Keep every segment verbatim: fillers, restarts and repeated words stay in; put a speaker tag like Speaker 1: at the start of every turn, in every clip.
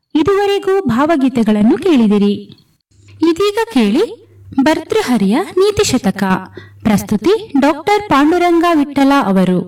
Speaker 1: ಇದುವರೆಗೂ ಭಾವಗೀತೆಗಳನ್ನು ಕೇಳಿದಿರಿ. ಇದೀಗ ಕೇಳಿ ಭರ್ತೃಹರಿಯ ನೀತಿ ಶತಕ. ಪ್ರಸ್ತುತಿ ಡಾಕ್ಟರ್ ಪಾಂಡುರಂಗ ವಿಠಲ ಅವರು.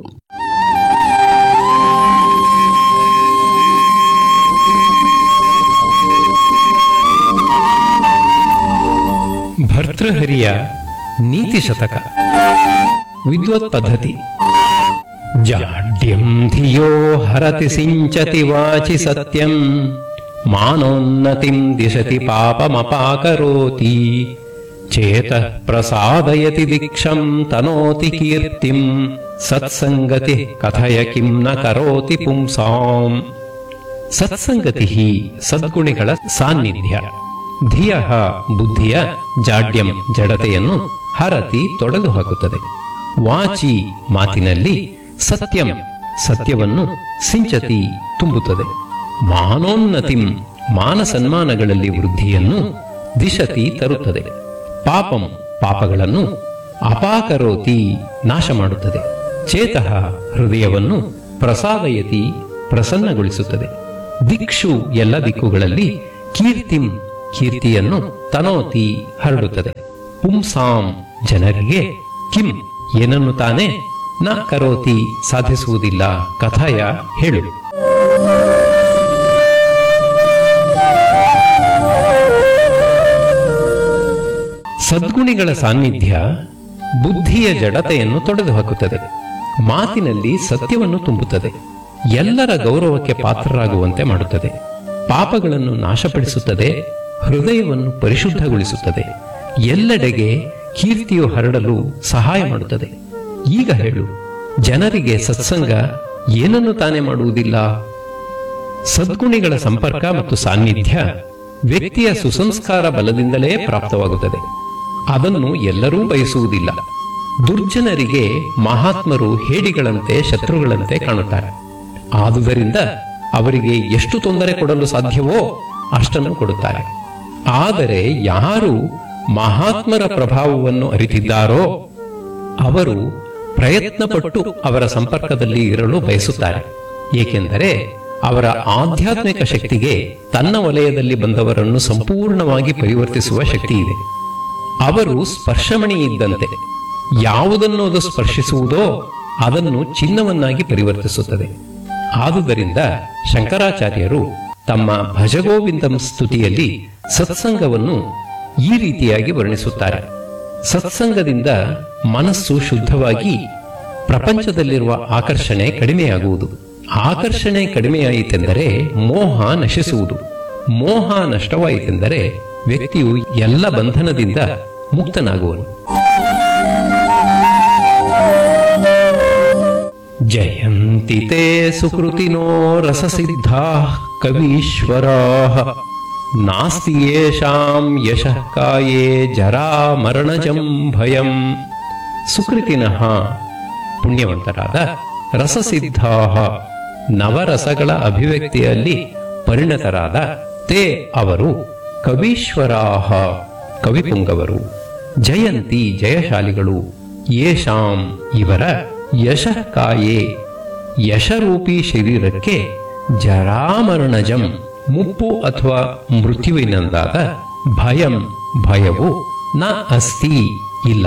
Speaker 2: ಭರ್ತೃಹರಿಯ ನೀತಿ ಶತಕ. ವಿದ್ವತ್ ಪದ್ಧತಿ. ಜಾಡ್ಯಂ ಧಿಯೋ ಹರತಿ ಸಿಂಚತಿ ವಾಚಿ ಸತ್ಯಂ ಮಾನೋನ್ನತಿಂ ದಿಶತಿ ಪಾಪಮಪಾಕರೋತಿ ಚೇತಃ ಪ್ರಸಾದಯತಿ ದೀಕ್ಷಂ ತನೋತಿ ಕೀರ್ತಿಂ ಸತ್ಸಂಗತಿ ಕಥಯ ಕಿಂ ನ ಕರೋತಿ ಪುಂಸಾಂ. ಸತ್ಸಂಗತಿ ಸದ್ಗುಣಿಗಳ ಸಾನ್ನಿಧ್ಯ. ಧಿಯ ಬುದ್ಧಿಯ ಜಾಡ್ಯಂ ಜಡತೆಯನ್ನು ಹರತಿ ತೊಡೆದು ಹಾಕುತ್ತದೆ. ವಾಚಿ ಮಾತಿನಲ್ಲಿ ಸತ್ಯಂ ಸತ್ಯವನ್ನು ಸಿಂಚತಿ ತುಂಬುತ್ತದೆ. ಮಾನೋನ್ನತಿಂ ಮಾನಸನ್ಮಾನಗಳಲ್ಲಿ ವೃದ್ಧಿಯನ್ನು ದಿಶತಿ ತರುತ್ತದೆ. ಪಾಪಂ ಪಾಪಗಳನ್ನು ಅಪಾಕರೋತಿ ನಾಶ ಮಾಡುತ್ತದೆ. ಚೇತಃ ಹೃದಯವನ್ನು ಪ್ರಸಾದಯತಿ ಪ್ರಸನ್ನಗೊಳಿಸುತ್ತದೆ. ದಿಕ್ಷು ಎಲ್ಲ ದಿಕ್ಕುಗಳಲ್ಲಿ ಕೀರ್ತಿಂ ಕೀರ್ತಿಯನ್ನು ತನೋತಿ ಹರಡುತ್ತದೆ. ಪುಂಸಾಂ ಜನರಿಗೆ ಕಿಂ ಏನನ್ನು ತಾನೇ ನ ಕರೋತಿ ಸಾಧಿಸುವುದಿಲ್ಲ ಕಥಯ ಹೇಳು. ಸದ್ಗುಣಿಗಳ ಸಾನ್ನಿಧ್ಯ ಬುದ್ಧಿಯ ಜಡತೆಯನ್ನು ತೊಡೆದು ಹಾಕುತ್ತದೆ. ಮಾತಿನಲ್ಲಿ ಸತ್ಯವನ್ನು ತುಂಬುತ್ತದೆ. ಎಲ್ಲರ ಗೌರವಕ್ಕೆ ಪಾತ್ರರಾಗುವಂತೆ ಮಾಡುತ್ತದೆ. ಪಾಪಗಳನ್ನು ನಾಶಪಡಿಸುತ್ತದೆ. ಹೃದಯವನ್ನು ಪರಿಶುದ್ಧಗೊಳಿಸುತ್ತದೆ. ಎಲ್ಲೆಡೆಗೆ ಕೀರ್ತಿಯು ಹರಡಲು ಸಹಾಯ ಮಾಡುತ್ತದೆ. ಈಗ ಹೇಳು, ಜನರಿಗೆ ಸತ್ಸಂಗ ಏನನ್ನು ತಾನೇ ಮಾಡುವುದಿಲ್ಲ? ಸದ್ಗುಣಿಗಳ ಸಂಪರ್ಕ ಮತ್ತು ಸಾನ್ನಿಧ್ಯ ವ್ಯಕ್ತಿಯ ಸುಸಂಸ್ಕಾರ ಬಲದಿಂದಲೇ ಪ್ರಾಪ್ತವಾಗುತ್ತದೆ. ಅದನ್ನು ಎಲ್ಲರೂ ಬಯಸುವುದಿಲ್ಲ. ದುರ್ಜನರಿಗೆ ಮಹಾತ್ಮರು ಹೇಡಿಗಳಂತೆ ಶತ್ರುಗಳಂತೆ ಕಾಣುತ್ತಾರೆ. ಆದುದರಿಂದ ಅವರಿಗೆ ಎಷ್ಟು ತೊಂದರೆ ಕೊಡಲು ಸಾಧ್ಯವೋ ಅಷ್ಟನ್ನು ಕೊಡುತ್ತಾರೆ. ಆದರೆ ಯಾರು ಮಹಾತ್ಮರ ಪ್ರಭಾವವನ್ನು ಅರಿತಿದ್ದಾರೋ ಅವರು ಪ್ರಯತ್ನಪಟ್ಟು ಅವರ ಸಂಪರ್ಕದಲ್ಲಿ ಇರಲು ಬಯಸುತ್ತಾರೆ. ಏಕೆಂದರೆ ಅವರ ಆಧ್ಯಾತ್ಮಿಕ ಶಕ್ತಿಗೆ ತನ್ನ ವಲಯದಲ್ಲಿ ಬಂದವರನ್ನು ಸಂಪೂರ್ಣವಾಗಿ ಪರಿವರ್ತಿಸುವ ಶಕ್ತಿ ಇದೆ. ಅವರು ಸ್ಪರ್ಶಮಣಿ ಇದ್ದಂತೆ. ಯಾವುದನ್ನು ಅದು ಸ್ಪರ್ಶಿಸುವುದೋ ಅದನ್ನು ಚಿನ್ನವನ್ನಾಗಿ ಪರಿವರ್ತಿಸುತ್ತದೆ. ಆದುದರಿಂದ ಶಂಕರಾಚಾರ್ಯರು ತಮ್ಮ ಭಜಗೋವಿಂದಂ ಸ್ತುತಿಯಲ್ಲಿ ಸತ್ಸಂಗವನ್ನು ಈ ರೀತಿಯಾಗಿ ವರ್ಣಿಸುತ್ತಾರೆ. ಸತ್ಸಂಗದಿಂದ ಮನಸ್ಸು ಶುದ್ಧವಾಗಿ ಪ್ರಪಂಚದಲ್ಲಿರುವ ಆಕರ್ಷಣೆ ಕಡಿಮೆಯಾಗುವುದು. ಆಕರ್ಷಣೆ ಕಡಿಮೆಯಾಯಿತೆಂದರೆ ಮೋಹ ನಶಿಸುವುದು. ಮೋಹ ನಷ್ಟವಾಯಿತೆಂದರೆ ವ್ಯಕ್ತಿಯು ಎಲ್ಲ ಬಂಧನದಿಂದ ಮುಕ್ತನಾಗುವನು. ಜಯಂತಿ ತೇ ಸುಕೃತಿನೋ ರಸಸಿದ್ಧಾಃ ಕವೀಶ್ವರಾಃ ನಾಸ್ತಿ ಯೇಷಾಂ ಯಶಃ ಕಾಯೇ ಜರಾ ಮರಣಜಂ ಭಯಂ. ಸುಕೃತಿನಃ ಪುಣ್ಯವಂತರಾದ, ರಸಸಿದ್ಧಾಃ ನವರಸಗಳ ಅಭಿವ್ಯಕ್ತಿಯಲ್ಲಿ ಪರಿಣತರಾದ, ತೇ ಅವರು ಕವೀಶ್ವರಾಃ ಕವಿಪುಂಗವರು, ಜಯಂತಿ ಜಯಶಾಲಿಗಳು, ಯೇಷಾಂ ಇವರ ಯಶಃ ಕಾಯೇ ಯಶರೂಪಿ ಶರೀರಕ್ಕೆ ಜರಾಮರಣಜಂ ಮುಪ್ಪು ಅಥವಾ ಮೃತ್ಯುವಿನಿಂದಾದ ಭಯಂ ಭಯವು ನ ಅಸ್ತಿ ಇಲ್ಲ.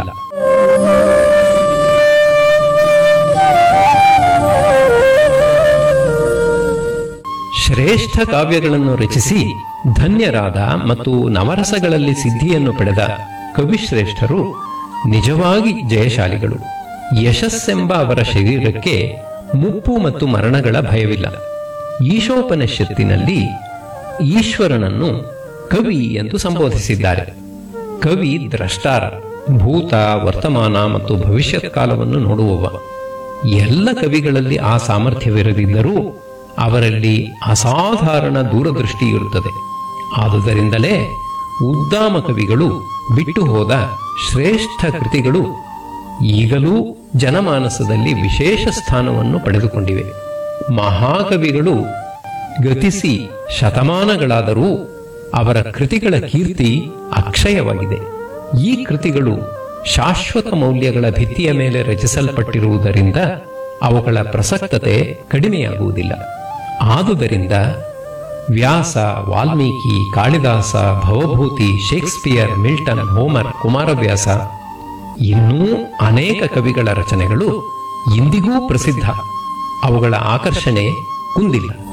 Speaker 2: ಶ್ರೇಷ್ಠ ಕಾವ್ಯಗಳನ್ನು ರಚಿಸಿ ಧನ್ಯರಾದ ಮತ್ತು ನವರಸಗಳಲ್ಲಿ ಸಿದ್ಧಿಯನ್ನು ಪಡೆದ ಕವಿಶ್ರೇಷ್ಠರು ನಿಜವಾಗಿ ಜಯಶಾಲಿಗಳು. ಯಶಸ್ಸೆಂಬ ಅವರ ಶರೀರಕ್ಕೆ ಮುಪ್ಪು ಮತ್ತು ಮರಣಗಳ ಭಯವಿಲ್ಲ. ಈಶೋಪನಿಷತ್ತಿನಲ್ಲಿ ಈಶ್ವರನನ್ನು ಕವಿ ಎಂದು ಸಂಬೋಧಿಸಿದ್ದಾರೆ. ಕವಿ ದ್ರಷ್ಟಾರ, ಭೂತ ವರ್ತಮಾನ ಮತ್ತು ಭವಿಷ್ಯತ್ ಕಾಲವನ್ನು ನೋಡುವವ. ಎಲ್ಲ ಕವಿಗಳಲ್ಲಿ ಆ ಸಾಮರ್ಥ್ಯವಿರದಿದ್ದರೂ ಅವರಲ್ಲಿ ಅಸಾಧಾರಣ ದೂರದೃಷ್ಟಿ ಇರುತ್ತದೆ. ಆದುದರಿಂದಲೇ ಉದ್ದಾಮ ಕವಿಗಳು ಬಿಟ್ಟು ಹೋದ ಶ್ರೇಷ್ಠ ಕೃತಿಗಳು ಈಗಲೂ ಜನಮಾನಸದಲ್ಲಿ ವಿಶೇಷ ಸ್ಥಾನವನ್ನು ಪಡೆದುಕೊಂಡಿವೆ. ಮಹಾಕವಿಗಳು ಗತಿಸಿ ಶತಮಾನಗಳಾದರೂ ಅವರ ಕೃತಿಗಳ ಕೀರ್ತಿ ಅಕ್ಷಯವಾಗಿದೆ. ಈ ಕೃತಿಗಳು ಶಾಶ್ವತ ಮೌಲ್ಯಗಳ ಭಿತ್ತಿಯ ಮೇಲೆ ರಚಿಸಲ್ಪಟ್ಟಿರುವುದರಿಂದ ಅವುಗಳ ಪ್ರಸಕ್ತತೆ ಕಡಿಮೆಯಾಗುವುದಿಲ್ಲ. ಆದುದರಿಂದ ವ್ಯಾಸ, Valmiki, Kalidasa, Bhavabhuti, Shakespeare, Milton, Homer, Kumaravyasa ಇನ್ನೂ ಅನೇಕ ಕವಿಗಳ ರಚನೆಗಳು ಇಂದಿಗೂ ಪ್ರಸಿದ್ಧ. ಅವುಗಳ ಆಕರ್ಷಣೆ ಕುಂದಿಲ್ಲ.